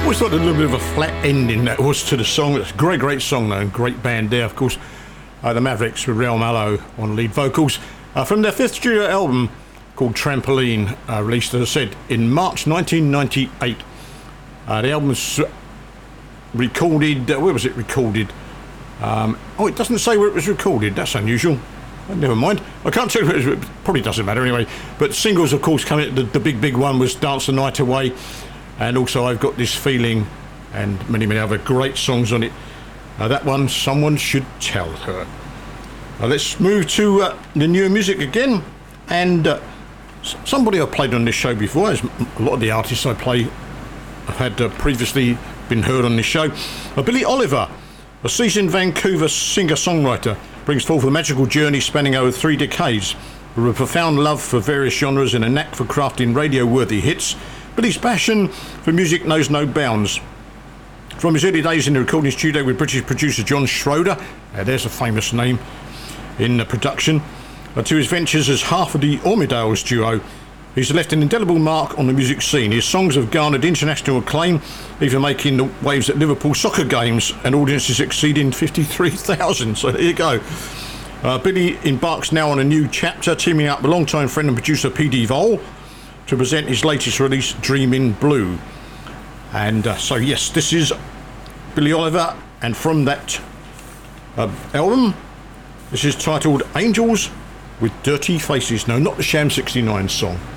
Always thought a little bit of a flat ending that was to the song. It's a great song though, and great band there. Of course, the Mavericks with Rael Mallow on lead vocals. From their fifth studio album called Trampoline, released, as I said, in March 1998. The album was recorded, where was it recorded? It doesn't say where it was recorded. That's unusual. Never mind. I can't tell you. It probably doesn't matter anyway. But singles, of course, coming. The big one was Dance the Night Away. And also I've Got This Feeling, and many other great songs on it. That one, Someone Should Tell Her. Let's move to the newer music again. And somebody I've played on this show before, as a lot of the artists I play have had previously been heard on this show. Billy Oliver, a seasoned Vancouver singer-songwriter, brings forth a magical journey spanning over 3 decades. With a profound love for various genres and a knack for crafting radio-worthy hits, Billy's passion for music knows no bounds. From his early days in the recording studio with British producer John Schroeder, there's a famous name in the production, to his ventures as half of the Ormidales duo, he's left an indelible mark on the music scene. His songs have garnered international acclaim, even making the waves at Liverpool soccer games and audiences exceeding 53,000. So there you go. Billy embarks now on a new chapter, teaming up with longtime friend and producer P.D. Vole to present his latest release, Dreamin' Blue. And so yes, this is Billy Oliver, and from that album, this is titled Angels with Dirty Faces. No, not the Sham 69 song.